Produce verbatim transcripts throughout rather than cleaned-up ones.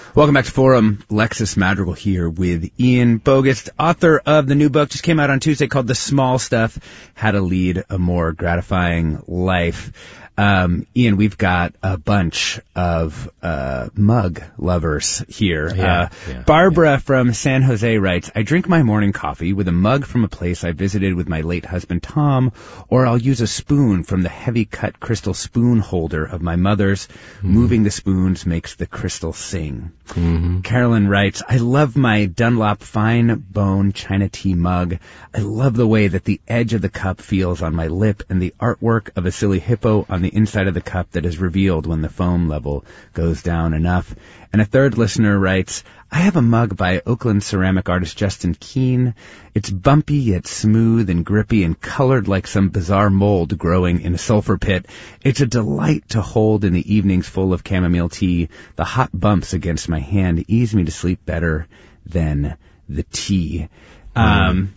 Welcome back to Forum. Lexus Madrigal here with Ian Bogost, author of the new book, just came out on Tuesday, called The Small Stuff, How to Lead a More Gratifying Life. Um, Ian, we've got a bunch of uh mug lovers here. Yeah, uh, yeah, Barbara yeah. from San Jose writes, I drink my morning coffee with a mug from a place I visited with my late husband Tom, or I'll use a spoon from the heavy-cut crystal spoon holder of my mother's. Mm-hmm. Moving the spoons makes the crystal sing. Mm-hmm. Carolyn writes, I love my Dunlop fine bone China tea mug. I love the way that the edge of the cup feels on my lip and the artwork of a silly hippo on the inside of the cup that is revealed when the foam level goes down enough. And a third listener writes, I have a mug by Oakland ceramic artist Justin Keene. It's bumpy yet smooth and grippy and colored like some bizarre mold growing in a sulfur pit. It's a delight to hold in the evenings full of chamomile tea. The hot bumps against my hand ease me to sleep better than the tea. Mm. Um,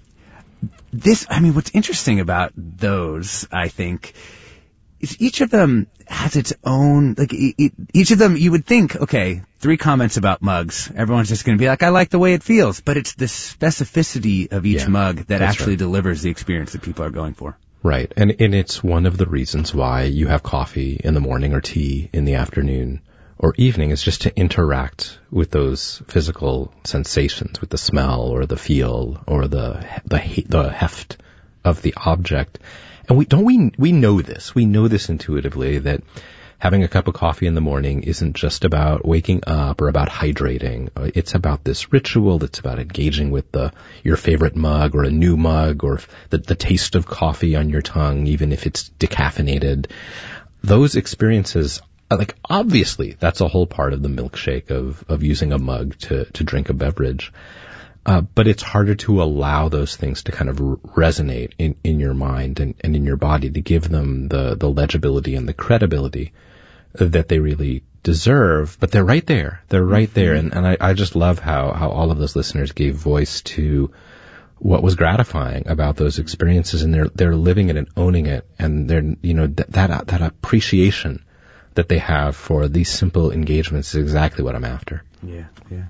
this, I mean, what's interesting about those, I think, is each of them has its own, like, e- e- each of them, you would think, okay, three comments about mugs. Everyone's just going to be like, I like the way it feels. But it's the specificity of each yeah, mug that actually right. delivers the experience that people are going for. Right. And, and it's one of the reasons why you have coffee in the morning or tea in the afternoon or evening, is just to interact with those physical sensations, with the smell or the feel or the the, the heft of the object. And we don't we we know this. We know this intuitively, that having a cup of coffee in the morning isn't just about waking up or about hydrating. It's about this ritual. It's about engaging with the your favorite mug or a new mug, or the, the taste of coffee on your tongue, even if it's decaffeinated. Those experiences, like, obviously, that's a whole part of the milkshake of of using a mug to to drink a beverage. Uh, but it's harder to allow those things to kind of r- resonate in, in your mind and, and in your body, to give them the, the legibility and the credibility that they really deserve. But they're right there. They're right mm-hmm. there. And, and I, I just love how, how all of those listeners gave voice to what was gratifying about those experiences. And they're, they're living it and owning it. And they're, you know, th- that, that appreciation that they have for these simple engagements is exactly what I'm after. Yeah, yeah.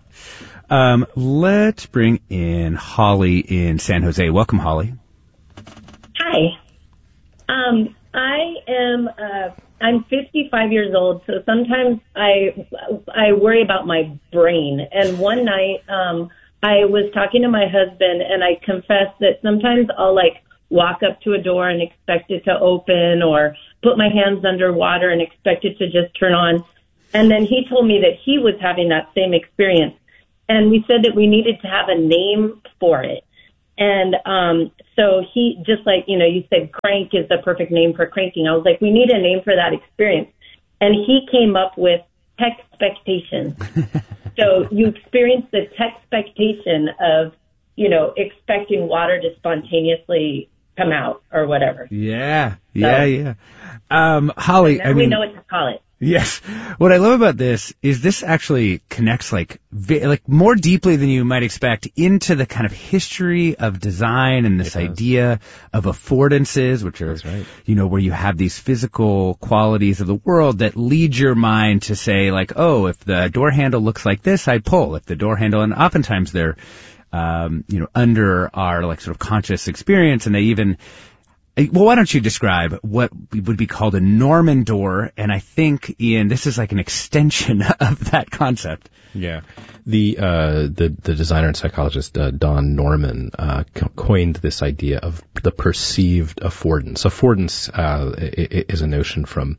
Um, let's bring in Holly in San Jose. Welcome, Holly. Hi. Um, I am, uh, I'm fifty-five years old, so sometimes I, I worry about my brain. And one night, um, I was talking to my husband, and I confessed that sometimes I'll, like, walk up to a door and expect it to open, or put my hands underwater and expect it to just turn on. And then he told me that he was having that same experience. And we said that we needed to have a name for it. And um, so he, just like, you know, you said crank is the perfect name for cranking. I was like, we need a name for that experience. And he came up with texpectation. So you experience the texpectation of, you know, expecting water to spontaneously come out or whatever. Yeah, yeah, so, yeah. Um, Holly, now I we mean, know what to call it. Yes. What I love about this is this actually connects like vi- like more deeply than you might expect into the kind of history of design and this idea of affordances, which are, right. you know, where you have these physical qualities of the world that lead your mind to say, like, oh, if the door handle looks like this, I pull. If the door handle, and oftentimes they're, um, you know, under our like sort of conscious experience, and they even, well, why don't you describe what would be called a Norman door? And I think, Ian, this is like an extension of that concept. Yeah. The, uh, the, the designer and psychologist, uh, Don Norman, uh, co- coined this idea of the perceived affordance. Affordance, uh, is a notion from,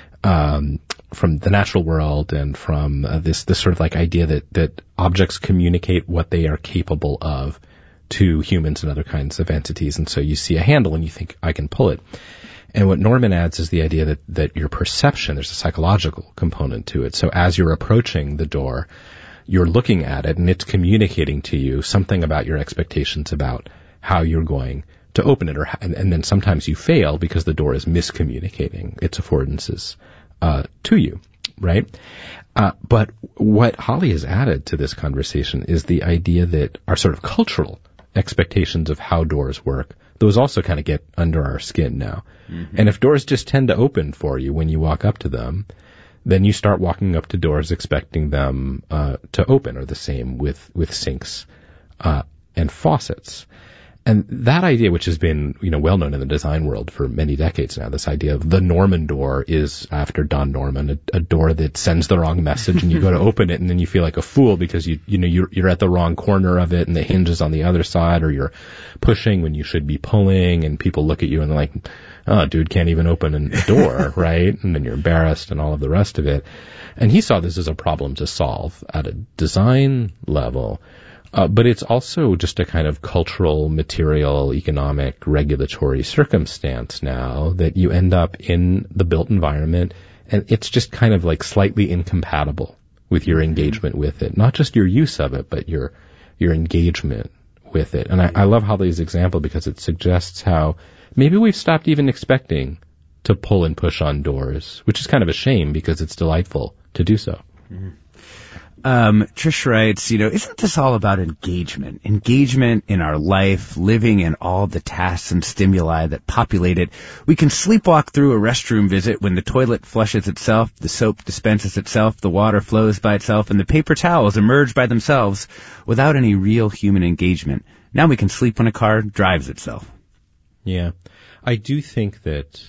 um, from the natural world and from uh, this, this sort of like idea that, that objects communicate what they are capable of to humans and other kinds of entities. And so you see a handle and you think, I can pull it. And what Norman adds is the idea that, that your perception, there's a psychological component to it. So as you're approaching the door, you're looking at it and it's communicating to you something about your expectations about how you're going to open it. Or and, and then sometimes you fail because the door is miscommunicating its affordances uh, to you, right? Uh, but what Holly has added to this conversation is the idea that our sort of cultural expectations of how doors work, those also kind of get under our skin now. Mm-hmm. And if doors just tend to open for you when you walk up to them, then you start walking up to doors expecting them uh, to open, or the same with, with sinks uh, and faucets. And that idea, which has been, you know, well known in the design world for many decades now, this idea of the Norman door is, after Don Norman, a, a door that sends the wrong message, and you go to open it and then you feel like a fool because you, you know, you're, you're at the wrong corner of it and the hinge is on the other side, or you're pushing when you should be pulling, and people look at you and they're like, oh, dude can't even open a door, right? And then you're embarrassed and all of the rest of it. And he saw this as a problem to solve at a design level. Uh, but it's also just a kind of cultural, material, economic, regulatory circumstance now that you end up in the built environment, and it's just kind of like slightly incompatible with your engagement with it. Not just your use of it, but your your engagement with it. And I, I love Holly's example because it suggests how maybe we've stopped even expecting to pull and push on doors, which is kind of a shame because it's delightful to do so. Mm-hmm. Um, Trish writes, you know, isn't this all about engagement? Engagement in our life, living in all the tasks and stimuli that populate it. We can sleepwalk through a restroom visit when the toilet flushes itself, the soap dispenses itself, the water flows by itself, and the paper towels emerge by themselves without any real human engagement. Now we can sleep when a car drives itself. Yeah. I do think that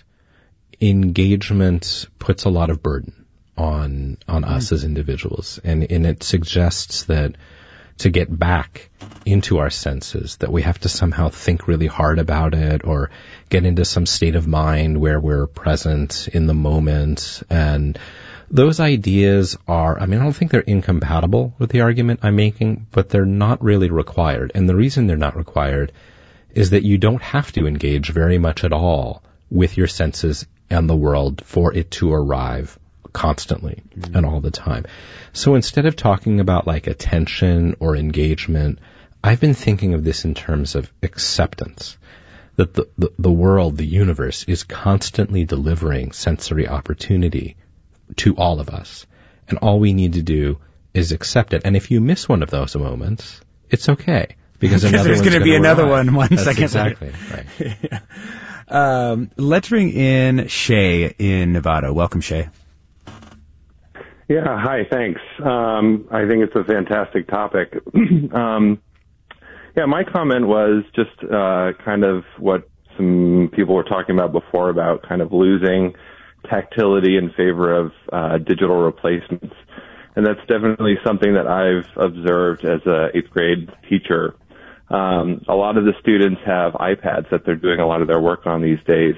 engagement puts a lot of burden on on mm. us as individuals, and, and it suggests that to get back into our senses, that we have to somehow think really hard about it, or get into some state of mind where we're present in the moment. And those ideas are, I mean, I don't think they're incompatible with the argument I'm making, but they're not really required. And the reason they're not required is that you don't have to engage very much at all with your senses and the world for it to arrive constantly mm-hmm. and all the time. So instead of talking about like attention or engagement, I've been thinking of this in terms of acceptance. That the, the, the world, the universe, is constantly delivering sensory opportunity to all of us. And all we need to do is accept it. And if you miss one of those moments, it's okay. Because another there's going to be another one one That's second exactly later. Right. yeah. um, let's bring in Shay in Nevada. Welcome, Shay. Yeah, hi, thanks. Um, I think it's a fantastic topic. um, yeah, my comment was just uh, kind of what some people were talking about before, about kind of losing tactility in favor of uh, digital replacements. And that's definitely something that I've observed as a eighth grade teacher. Um, a lot of the students have iPads that they're doing a lot of their work on these days.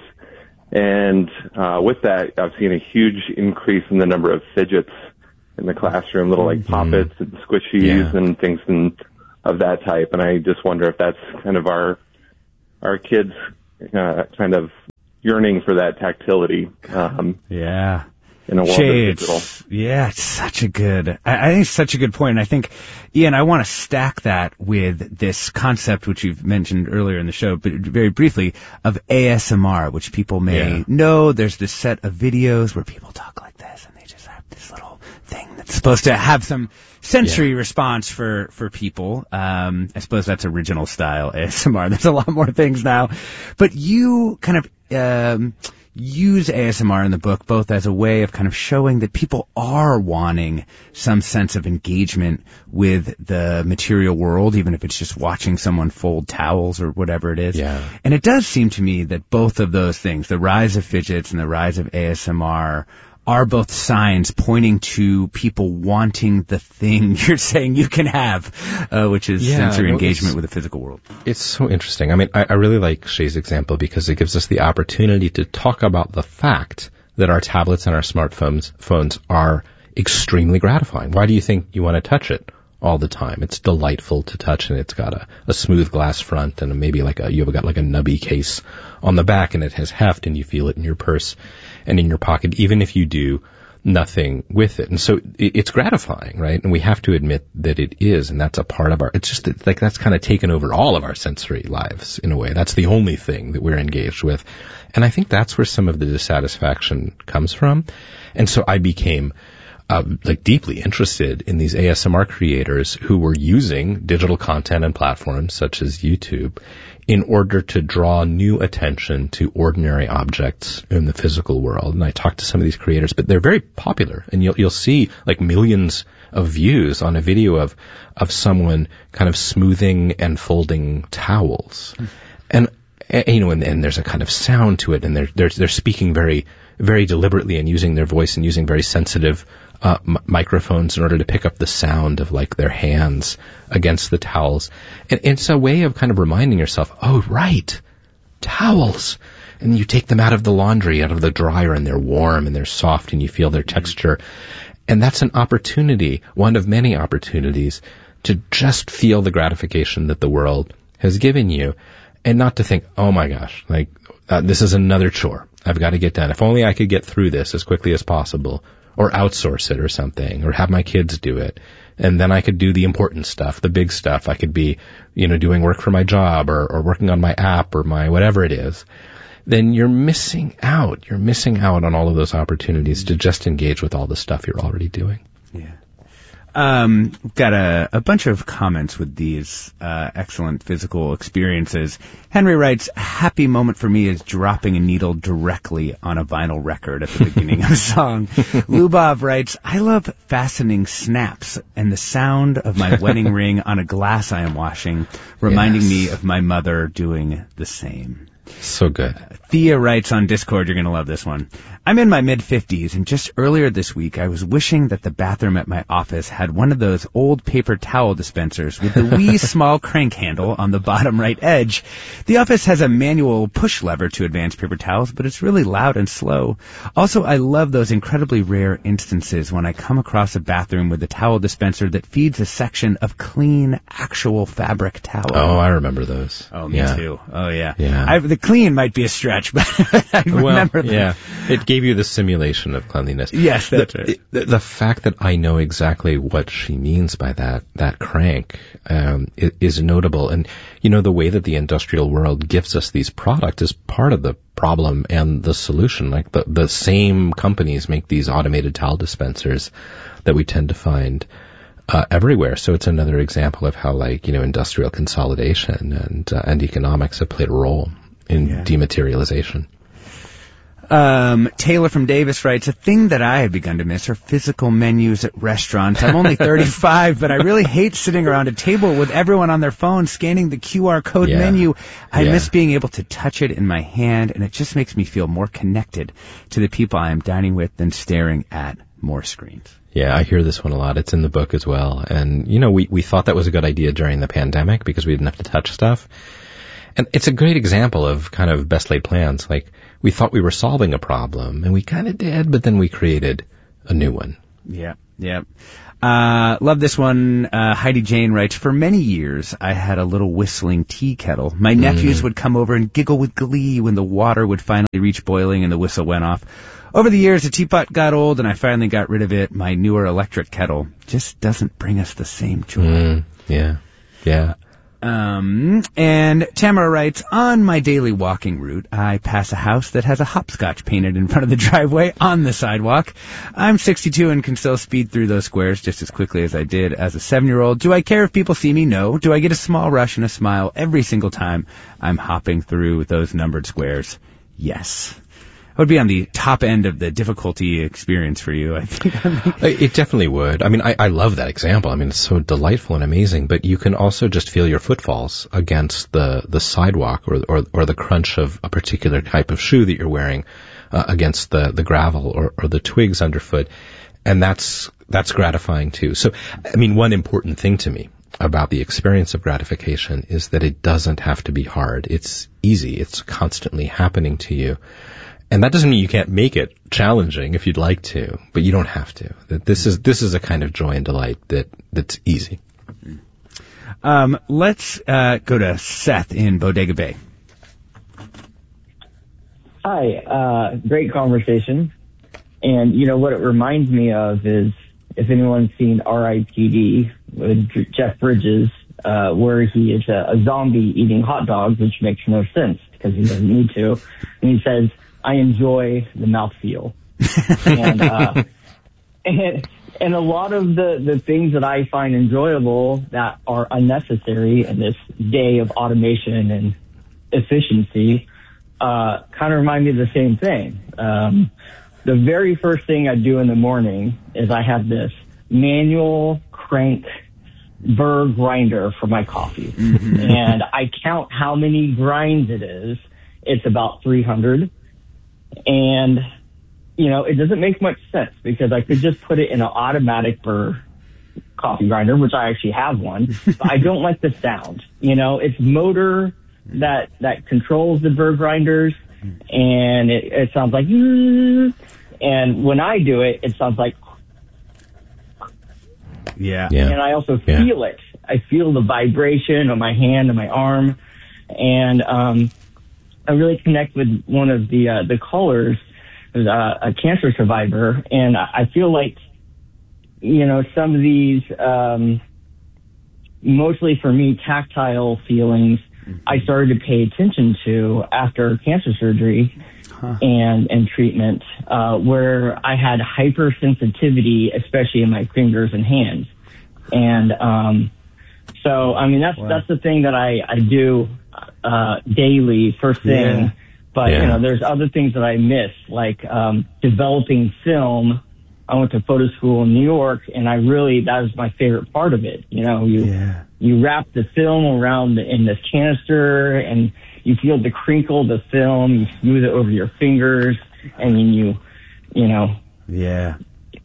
And uh, with that, I've seen a huge increase in the number of fidgets in the classroom, little like poppets and squishies yeah. and things and, of that type. And I just wonder if that's kind of our our kids uh, kind of yearning for that tactility. Um, yeah. In a world Shay, of digital. It's, yeah, it's such a good, I, I think it's such a good point. And I think, Ian, I want to stack that with this concept, which you've mentioned earlier in the show, but very briefly, of A S M R, which people may yeah. know. There's this set of videos where people talk like this, and they just have this little thing that's supposed to have some sensory yeah. response for, for people. Um, I suppose that's original style A S M R. There's a lot more things now. But you kind of, um, use A S M R in the book both as a way of kind of showing that people are wanting some sense of engagement with the material world, even if it's just watching someone fold towels or whatever it is. Yeah. And it does seem to me that both of those things, the rise of fidgets and the rise of A S M R, are both signs pointing to people wanting the thing you're saying you can have, uh, which is yeah, sensory no, engagement with the physical world. It's so interesting. I mean, I, I really like Shay's example because it gives us the opportunity to talk about the fact that our tablets and our smartphones phones are extremely gratifying. Why do you think you want to touch it all the time? It's delightful to touch, and it's got a, a smooth glass front and maybe like a, you've got like a nubby case on the back, and it has heft, and you feel it in your purse and in your pocket, even if you do nothing with it. And so it, it's gratifying, right? And we have to admit that it is, and that's a part of our, it's just that, like that's kind of taken over all of our sensory lives in a way. That's the only thing that we're engaged with. And I think that's where some of the dissatisfaction comes from. And so I became uh, like deeply interested in these A S M R creators who were using digital content and platforms such as YouTube in order to draw new attention to ordinary objects in the physical world. And I talked to some of these creators, but they're very popular, and you'll you'll see like millions of views on a video of of someone kind of smoothing and folding towels. Mm. And, and you know, and, and there's a kind of sound to it, and they're they're they're speaking very very deliberately and using their voice and using very sensitive uh, m- microphones in order to pick up the sound of like their hands against the towels. And it's a way of kind of reminding yourself, oh, right, towels. And you take them out of the laundry, out of the dryer, and they're warm and they're soft and you feel their texture. And that's an opportunity, one of many opportunities, to just feel the gratification that the world has given you, and not to think, oh my gosh, like, uh, this is another chore I've got to get done. If only I could get through this as quickly as possible, or outsource it or something, or have my kids do it. And then I could do the important stuff, the big stuff. I could be, you know, doing work for my job, or, or working on my app, or my whatever it is. Then you're missing out. You're missing out on all of those opportunities to just engage with all the stuff you're already doing. Yeah. Um, got a, a bunch of comments with these uh, excellent physical experiences. Henry writes, a happy moment for me is dropping a needle directly on a vinyl record at the beginning of a song. Lubov writes, I love fastening snaps and the sound of my wedding ring on a glass I am washing, reminding yes. me of my mother doing the same. So good. Thea writes on Discord, you're going to love this one. I'm in my mid-fifties, and just earlier this week, I was wishing that the bathroom at my office had one of those old paper towel dispensers with the wee small crank handle on the bottom right edge. The office has a manual push lever to advance paper towels, but it's really loud and slow. Also, I love those incredibly rare instances when I come across a bathroom with a towel dispenser that feeds a section of clean, actual fabric towel. Oh, I remember those. Oh, me yeah. too. Oh, yeah. Yeah. I, the clean might be a stretch, but I remember well, them. Yeah. It gave you the simulation of cleanliness. Yes, that's the, right. The, the fact that I know exactly what she means by that, that crank, um, is, is notable. And, you know, the way that the industrial world gives us these products is part of the problem and the solution. Like the, the same companies make these automated towel dispensers that we tend to find Uh, everywhere. So it's another example of how, like, you know, industrial consolidation and uh, and economics have played a role in yeah. dematerialization. Um, Taylor from Davis writes, a thing that I have begun to miss are physical menus at restaurants. I'm only thirty-five, but I really hate sitting around a table with everyone on their phone scanning the Q R code yeah. menu. I yeah. miss being able to touch it in my hand, and it just makes me feel more connected to the people I am dining with than staring at more screens. Yeah, I hear this one a lot. It's in the book as well. And, you know, we, we thought that was a good idea during the pandemic because we didn't have to touch stuff. And it's a great example of kind of best laid plans. Like, we thought we were solving a problem, and we kind of did, but then we created a new one. Yeah, yeah. Uh, love this one. Uh, Heidi Jane writes, for many years, I had a little whistling tea kettle. My mm. nephews would come over and giggle with glee when the water would finally reach boiling and the whistle went off. Over the years, the teapot got old, and I finally got rid of it. My newer electric kettle just doesn't bring us the same joy. Mm, yeah, yeah. Um, and Tamara writes, on my daily walking route, I pass a house that has a hopscotch painted in front of the driveway on the sidewalk. I'm sixty-two and can still speed through those squares just as quickly as I did as a seven-year-old. Do I care if people see me? No. Do I get a small rush and a smile every single time I'm hopping through those numbered squares? Yes. It would be on the top end of the difficulty experience for you, I think. It definitely would. I mean, I, I love that example. I mean, it's so delightful and amazing, but you can also just feel your footfalls against the, the sidewalk or, or, or the crunch of a particular type of shoe that you're wearing uh, against the, the gravel or, or the twigs underfoot. And that's, that's gratifying too. So, I mean, one important thing to me about the experience of gratification is that it doesn't have to be hard. It's easy. It's constantly happening to you. And that doesn't mean you can't make it challenging if you'd like to, but you don't have to. That this is this is a kind of joy and delight that that's easy. Um, let's uh, go to Seth in Bodega Bay. Hi, uh, great conversation. And you know what it reminds me of is if anyone's seen R I P D with Jeff Bridges, uh, where he is a, a zombie eating hot dogs, which makes no sense because he doesn't need to, and he says, I enjoy the mouthfeel. and, uh, and and a lot of the, the things that I find enjoyable that are unnecessary in this day of automation and efficiency uh, kind of remind me of the same thing. Um, the very first thing I do in the morning is I have this manual crank burr grinder for my coffee. Mm-hmm. And I count how many grinds it is. It's about three hundred. And you know, it doesn't make much sense because I could just put it in an automatic burr coffee grinder, which I actually have one, but I don't like the sound. You know, it's motor that, that controls the burr grinders, and it, it sounds like, mm, and when I do it, it sounds like, yeah. yeah. And I also yeah. feel it. I feel the vibration on my hand and my arm, and, um, I really connect with one of the, uh, the callers, Uh, a cancer survivor, and I feel like, you know, some of these, um, mostly for me, tactile feelings, mm-hmm. I started to pay attention to after cancer surgery huh. and, and treatment, uh, where I had hypersensitivity, especially in my fingers and hands. And, um, so, I mean, that's, wow. that's the thing that I, I do, uh, daily, first thing. Yeah. But, yeah. you know, there's other things that I miss, like um, developing film. I went to photo school in New York, and I really, that was my favorite part of it. You know, you yeah. you wrap the film around the, in this canister, and you feel the crinkle of the film. You smooth it over your fingers, and then you, you know. Yeah.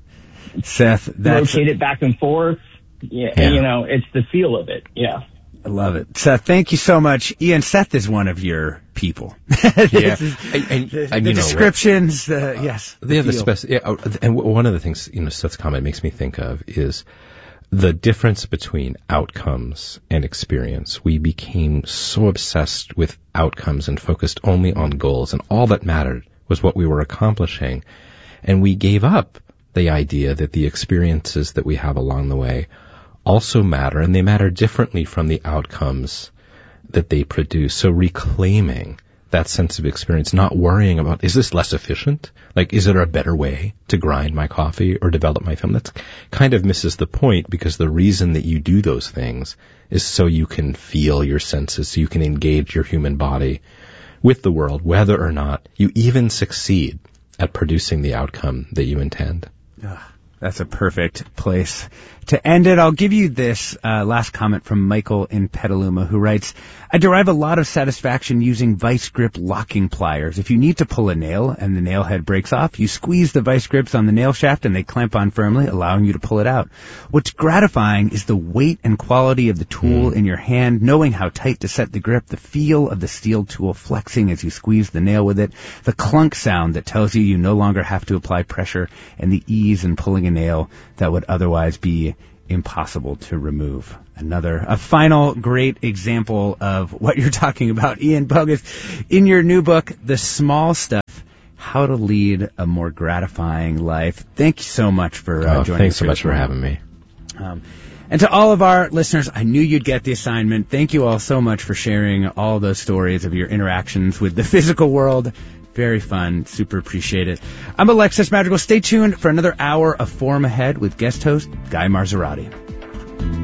Seth, that's... rotate it back and forth. Yeah, yeah. You know, it's the feel of it. Yeah. I love it. Seth, thank you so much. Ian, Seth is one of your people. yeah. is, and, and, the and, the know, descriptions, uh, yes. They have the spec- yeah, and one of the things, you know, Seth's comment makes me think of is the difference between outcomes and experience. We became so obsessed with outcomes and focused only on goals, and all that mattered was what we were accomplishing. And we gave up the idea that the experiences that we have along the way also matter, and they matter differently from the outcomes that they produce. So reclaiming that sense of experience, not worrying about, is this less efficient? Like, is there a better way to grind my coffee or develop my film? That kind of misses the point, because the reason that you do those things is so you can feel your senses, so you can engage your human body with the world, whether or not you even succeed at producing the outcome that you intend. Ugh. That's a perfect place to end it. I'll give you this uh, last comment from Michael in Petaluma, who writes, I derive a lot of satisfaction using vice grip locking pliers. If you need to pull a nail and the nail head breaks off, you squeeze the vice grips on the nail shaft and they clamp on firmly, allowing you to pull it out. What's gratifying is the weight and quality of the tool mm. in your hand, knowing how tight to set the grip, the feel of the steel tool flexing as you squeeze the nail with it, the clunk sound that tells you you no longer have to apply pressure, and the ease in pulling a nail that would otherwise be impossible to remove. Another, a final great example of what you're talking about, Ian Bogost, in your new book, The Small Stuff, How to Lead a More Gratifying Life. Thank you so much for uh, oh, joining thanks us. Thanks so much for having me. Um, and to all of our listeners, I knew you'd get the assignment. Thank you all so much for sharing all those stories of your interactions with the physical world. Very fun. Super appreciate it. I'm Alexis Madrigal. Stay tuned for another hour of Forum Ahead with guest host Guy Marzorati.